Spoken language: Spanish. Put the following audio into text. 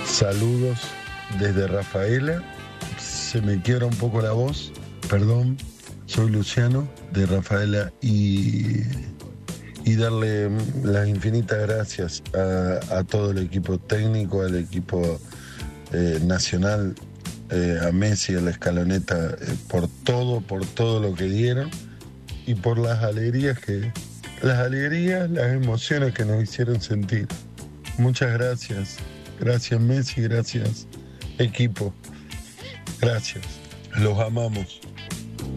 Saludos desde Rafaela. Se me quiebra un poco la voz, perdón. Soy Luciano de Rafaela y darle las infinitas gracias a todo el equipo técnico, al equipo nacional, a Messi, a la Escaloneta, por todo lo que dieron y por las alegrías, las emociones que nos hicieron sentir. Muchas gracias. Gracias Messi, gracias equipo. Gracias. Los amamos.